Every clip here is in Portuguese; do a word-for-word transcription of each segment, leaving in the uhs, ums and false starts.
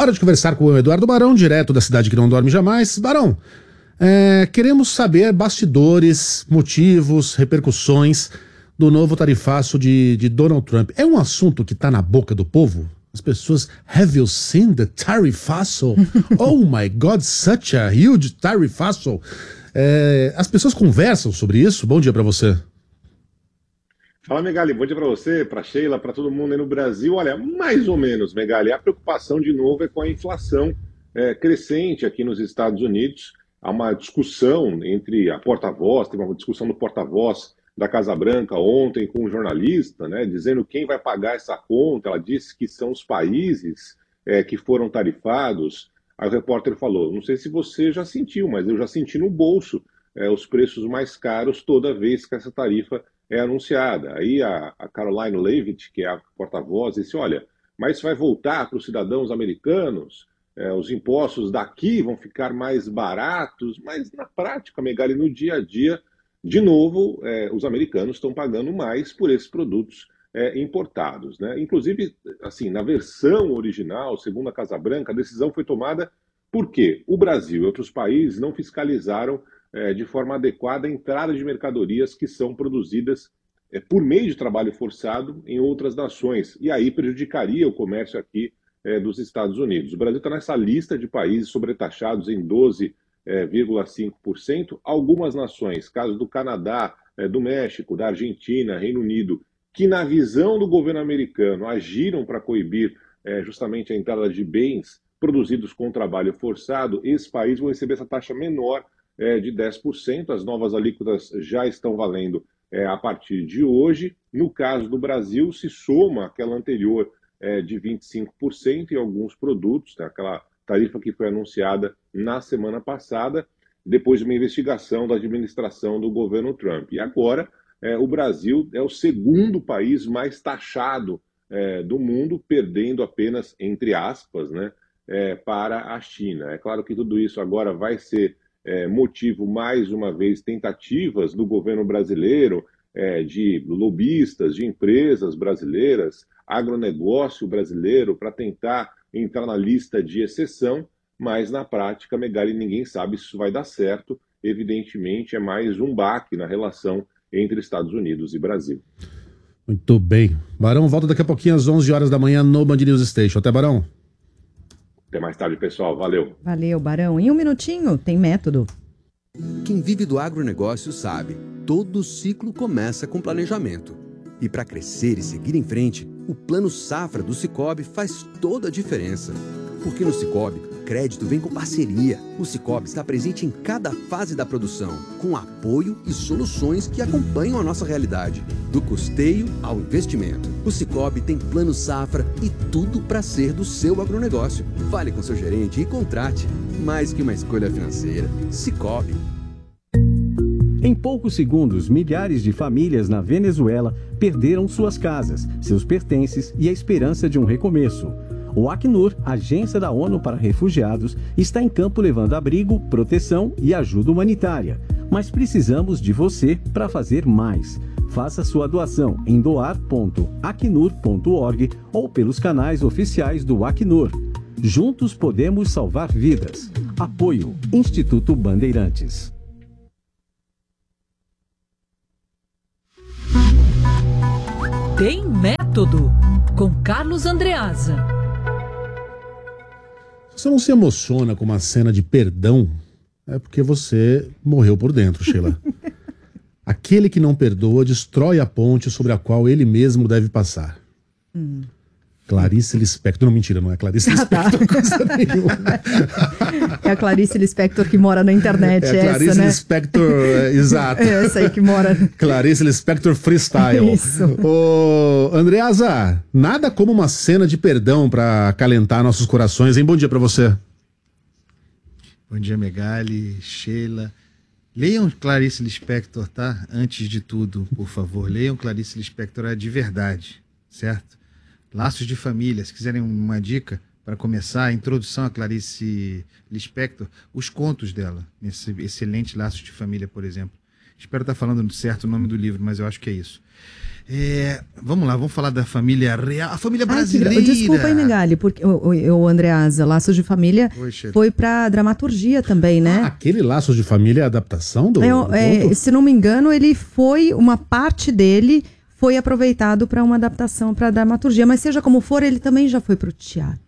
Hora de conversar com o Eduardo Barão, direto da cidade que não dorme jamais. Barão, é, queremos saber bastidores, motivos, repercussões do novo tarifaço de, de Donald Trump. É um assunto que está na boca do povo? As pessoas, have you seen the tarifaço? Oh my God, such a huge tarifaço. É, as pessoas conversam sobre isso? Bom dia para você. Fala, Megali, bom dia para você, para Sheila, para todo mundo aí no Brasil. Olha, mais ou menos, Megali, a preocupação de novo é com a inflação é, crescente aqui nos Estados Unidos. Há uma discussão entre a porta-voz, teve uma discussão do porta-voz da Casa Branca ontem com um jornalista, né, dizendo quem vai pagar essa conta. Ela disse que são os países é, que foram tarifados. Aí o repórter falou, não sei se você já sentiu, mas eu já senti no bolso é, os preços mais caros toda vez que essa tarifa é anunciada. Aí a, a Caroline Leavitt, que é a porta-voz, disse, olha, mas isso vai voltar para os cidadãos americanos, é, os impostos daqui vão ficar mais baratos, mas na prática, Megali, no dia a dia, de novo, é, os americanos estão pagando mais por esses produtos é, importados, né? Inclusive, assim, na versão original, segundo a Casa Branca, a decisão foi tomada porque o Brasil e outros países não fiscalizaram É, de forma adequada a entrada de mercadorias que são produzidas é, por meio de trabalho forçado em outras nações, e aí prejudicaria o comércio aqui é, dos Estados Unidos. O Brasil está nessa lista de países sobretaxados em doze vírgula cinco por cento. Algumas nações, caso do Canadá, é, do México, da Argentina, Reino Unido, que na visão do governo americano agiram para coibir é, justamente a entrada de bens produzidos com trabalho forçado, esses países vão receber essa taxa menor É, de dez por cento. As novas alíquotas já estão valendo é, a partir de hoje. No caso do Brasil, se soma aquela anterior é, de vinte e cinco por cento em alguns produtos, né, aquela tarifa que foi anunciada na semana passada, depois de uma investigação da administração do governo Trump. E agora, é, o Brasil é o segundo país mais taxado é, do mundo, perdendo apenas, entre aspas, né, é, para a China. É claro que tudo isso agora vai ser É, motivo, mais uma vez, tentativas do governo brasileiro, é, de lobistas, de empresas brasileiras, agronegócio brasileiro, para tentar entrar na lista de exceção, mas na prática, Megali, ninguém sabe se isso vai dar certo. Evidentemente, é mais um baque na relação entre Estados Unidos e Brasil. Muito bem. Barão volta daqui a pouquinho às onze horas da manhã no Band News Station. Até, Barão. Até mais tarde, pessoal. Valeu. Valeu, Barão. Em um minutinho, tem método. Quem vive do agronegócio sabe, todo ciclo começa com planejamento. E para crescer e seguir em frente, o Plano Safra do Sicoob faz toda a diferença. Porque no Sicoob, crédito vem com parceria. O Sicoob está presente em cada fase da produção, com apoio e soluções que acompanham a nossa realidade. Do custeio ao investimento. O Sicoob tem Plano Safra e tudo para ser do seu agronegócio. Fale com seu gerente e contrate. Mais que uma escolha financeira. Sicoob. Em poucos segundos, milhares de famílias na Venezuela perderam suas casas, seus pertences e a esperança de um recomeço. O Acnur, agência da ONU para refugiados, está em campo levando abrigo, proteção e ajuda humanitária. Mas precisamos de você para fazer mais. Faça sua doação em doar ponto acnur ponto org ou pelos canais oficiais do Acnur. Juntos podemos salvar vidas. Apoio Instituto Bandeirantes. Tem método, com Carlos Andreasa. Você não se emociona com uma cena de perdão, é porque você morreu por dentro, Sheila. Aquele que não perdoa destrói a ponte sobre a qual ele mesmo deve passar. Hum. Clarice Lispector. Não, mentira, não é Clarice Lispector, ah, tá. Coisa nenhuma. É a Clarice Lispector que mora na internet, é a Clarice essa, né? Lispector, é, exato. É essa aí que mora. Clarice Lispector Freestyle. Isso. Ô, Andreasa, nada como uma cena de perdão para acalentar nossos corações, hein? Bom dia para você. Bom dia, Megali, Sheila. Leiam Clarice Lispector, tá? Antes de tudo, por favor. Leiam Clarice Lispector, é de verdade, certo? Laços de Família, se quiserem uma dica para começar, a introdução a Clarice Lispector, os contos dela, nesse excelente Laços de Família, por exemplo. Espero estar falando certo o nome do livro, mas eu acho que é isso. É, vamos lá, vamos falar da família real, a família Ai, brasileira. que... Desculpa aí, Megali, porque o, o, o Andreasa, Laços de Família Oi, foi pra dramaturgia também, né? Ah, aquele Laços de Família é a adaptação do, É, do é, conto? se não me engano, ele foi, uma parte dele foi aproveitado para uma adaptação para dramaturgia, mas seja como for, ele também já foi pro teatro.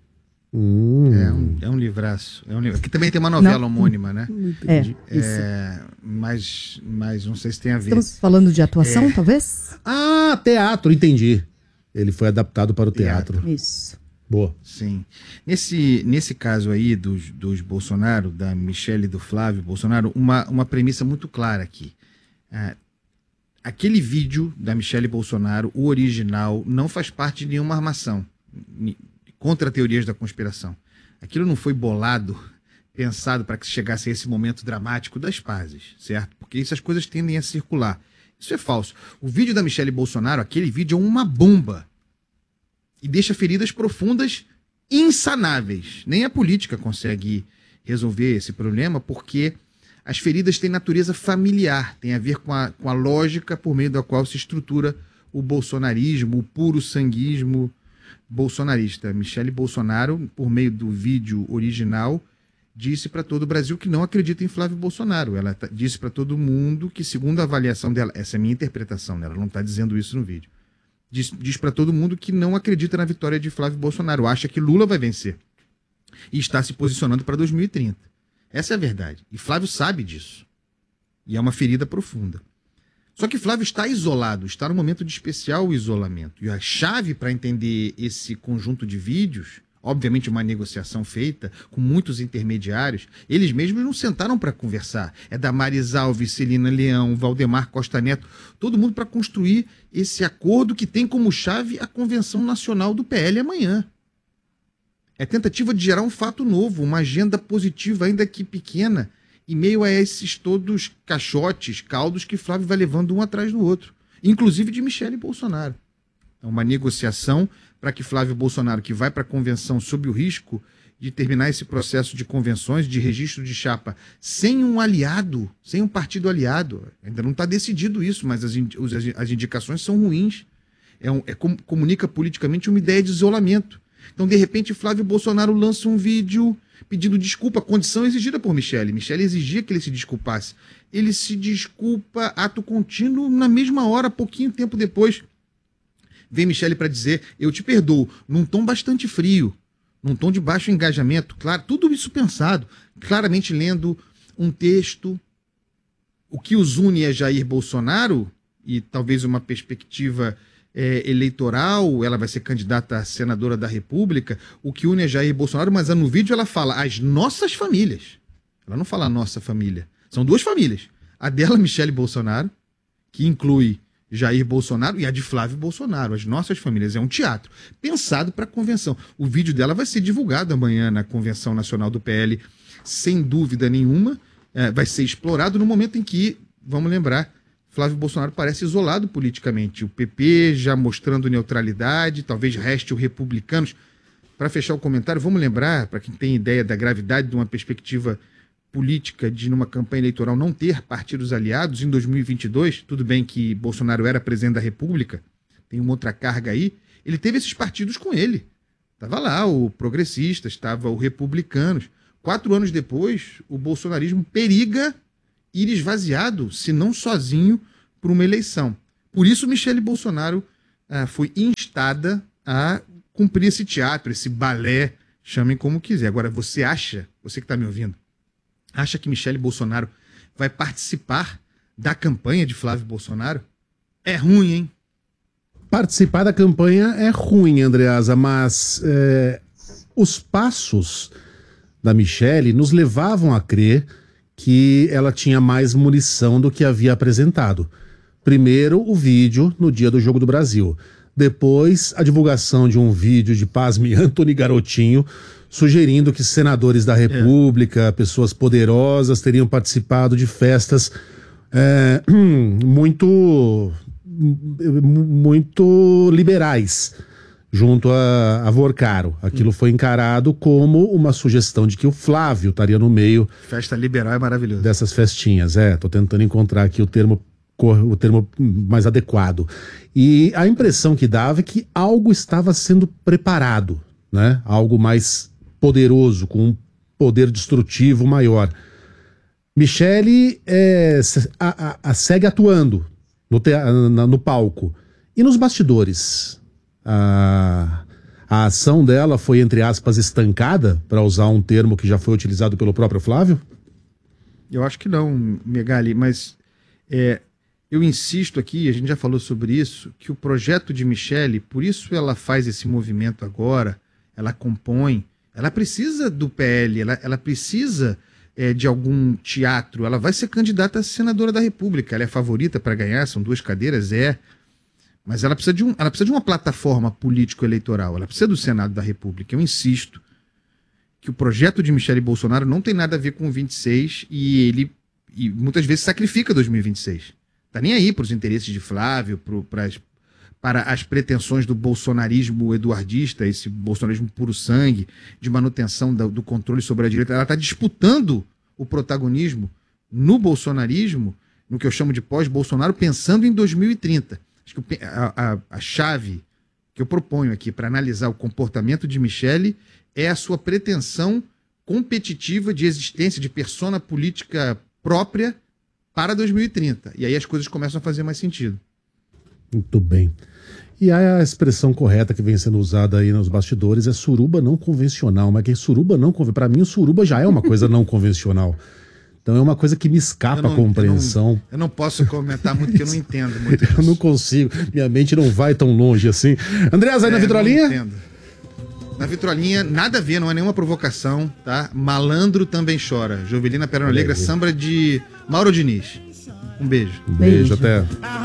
Hum. É um, é um livraço. É um livro. Aqui também tem uma novela Não. homônima, né? É, isso. É, mas, mas não sei se tem a ver. Estamos falando de atuação, É. talvez? Ah, teatro, entendi. Ele foi adaptado para o teatro. Isso. Boa. Sim. Nesse, nesse caso aí dos, dos Bolsonaro, da Michelle e do Flávio Bolsonaro, uma, uma premissa muito clara aqui. É, aquele vídeo da Michelle Bolsonaro, o original, não faz parte de nenhuma armação contra teorias da conspiração. Aquilo não foi bolado, pensado para que chegasse a esse momento dramático das pazes, certo? Porque essas coisas tendem a circular. Isso é falso. O vídeo da Michelle Bolsonaro, aquele vídeo é uma bomba. E deixa feridas profundas insanáveis. Nem a política consegue resolver esse problema, porque as feridas têm natureza familiar, tem a ver com a, com a lógica por meio da qual se estrutura o bolsonarismo, o puro sanguismo bolsonarista. Michelle Bolsonaro, por meio do vídeo original, disse para todo o Brasil que não acredita em Flávio Bolsonaro. Ela disse para todo mundo que, segundo a avaliação dela, essa é a minha interpretação, né? Ela não está dizendo isso no vídeo, diz, diz para todo mundo que não acredita na vitória de Flávio Bolsonaro, acha que Lula vai vencer e está se posicionando para dois mil e trinta. Essa é a verdade. E Flávio sabe disso. E é uma ferida profunda. Só que Flávio está isolado, está num momento de especial isolamento. E a chave para entender esse conjunto de vídeos, obviamente uma negociação feita com muitos intermediários, eles mesmos não sentaram para conversar. É Damares Alves, Celina Leão, Valdemar Costa Neto, todo mundo para construir esse acordo que tem como chave a Convenção Nacional do P L amanhã. É tentativa de gerar um fato novo, uma agenda positiva, ainda que pequena, em meio a esses todos caixotes, caldos que Flávio vai levando um atrás do outro, inclusive de Michelle Bolsonaro. É uma negociação para que Flávio Bolsonaro, que vai para a convenção sob o risco de terminar esse processo de convenções, de registro de chapa, sem um aliado, sem um partido aliado, ainda não está decidido isso, mas as, ind as indicações são ruins, é um, é com comunica politicamente uma ideia de isolamento. Então, de repente, Flávio Bolsonaro lança um vídeo pedindo desculpa, condição exigida por Michelle. Michelle exigia que ele se desculpasse. Ele se desculpa, ato contínuo, na mesma hora, pouquinho tempo depois. Vem Michelle para dizer, eu te perdoo, num tom bastante frio, num tom de baixo engajamento, claro, tudo isso pensado, claramente lendo um texto. O que os une é Jair Bolsonaro, e talvez uma perspectiva É, eleitoral, ela vai ser candidata a senadora da República, o que une é Jair Bolsonaro, mas no vídeo ela fala as nossas famílias. Ela não fala a nossa família. São duas famílias. A dela, Michelle Bolsonaro, que inclui Jair Bolsonaro, e a de Flávio Bolsonaro, as nossas famílias. É um teatro pensado para a convenção. O vídeo dela vai ser divulgado amanhã na Convenção Nacional do P L, sem dúvida nenhuma. É, vai ser explorado no momento em que, vamos lembrar, Flávio Bolsonaro parece isolado politicamente. O P P já mostrando neutralidade, talvez reste o Republicanos. Para fechar o comentário, vamos lembrar, para quem tem ideia da gravidade de uma perspectiva política de, numa campanha eleitoral, não ter partidos aliados em dois mil e vinte e dois, tudo bem que Bolsonaro era presidente da República, tem uma outra carga aí, ele teve esses partidos com ele. Estava lá o Progressistas, estava o Republicanos. Quatro anos depois, o bolsonarismo periga ir esvaziado, se não sozinho, por uma eleição. Por isso, Michelle Bolsonaro ah, foi instada a cumprir esse teatro, esse balé, chamem como quiser. Agora, você acha, você que está me ouvindo, acha que Michelle Bolsonaro vai participar da campanha de Flávio Bolsonaro? É ruim, hein? Participar da campanha é ruim, Andreasa, mas é, os passos da Michelle nos levavam a crer que ela tinha mais munição do que havia apresentado. Primeiro, o vídeo no dia do Jogo do Brasil. Depois, a divulgação de um vídeo de, pasme, Antony Garotinho, sugerindo que senadores da República, é. pessoas poderosas, teriam participado de festas é, muito, muito liberais junto a, a Vorcaro. Aquilo hum. foi encarado como uma sugestão de que o Flávio estaria no meio. Festa liberal é maravilhoso. Dessas festinhas, é. Tô tentando encontrar aqui o termo o termo mais adequado. E a impressão que dava é que algo estava sendo preparado, né? Algo mais poderoso, com um poder destrutivo maior. Michele é, a, a, a segue atuando no, te, na, no palco. E nos bastidores? A, a ação dela foi, entre aspas, estancada, para usar um termo que já foi utilizado pelo próprio Flávio? Eu acho que não, Megali, mas é, eu insisto aqui, a gente já falou sobre isso, que o projeto de Michele, por isso ela faz esse movimento agora, ela compõe, ela precisa do P L, ela, ela precisa é, de algum teatro, ela vai ser candidata a senadora da República, ela é favorita para ganhar, são duas cadeiras, é, mas ela precisa de, um, ela precisa de uma plataforma político-eleitoral, ela precisa do Senado da República. Eu insisto que o projeto de Michele Bolsonaro não tem nada a ver com o vinte e seis e ele e muitas vezes sacrifica dois mil e vinte e seis. Tá nem aí para os interesses de Flávio, pro, pras, para as pretensões do bolsonarismo eduardista, esse bolsonarismo puro sangue, de manutenção do, do controle sobre a direita. Ela está disputando o protagonismo no bolsonarismo, no que eu chamo de pós-Bolsonaro, pensando em dois mil e trinta. Acho que a, a, a chave que eu proponho aqui para analisar o comportamento de Michele é a sua pretensão competitiva de existência, de persona política própria para dois mil e trinta. E aí as coisas começam a fazer mais sentido. Muito bem. E a expressão correta que vem sendo usada aí nos bastidores é suruba não convencional. Mas que suruba não convencional? Para mim, o suruba já é uma coisa não convencional. Então é uma coisa que me escapa não, a compreensão. Eu não, eu não posso comentar muito, porque eu não entendo muito. Eu não consigo. Minha mente não vai tão longe assim. Andreas, aí é, na vitrolinha? Não entendo. Na vitrolinha, nada a ver, não é nenhuma provocação, tá? Malandro também chora. Jovelina Perna Negra, samba de Mauro Diniz. Um beijo. Um beijo, beijo. Até.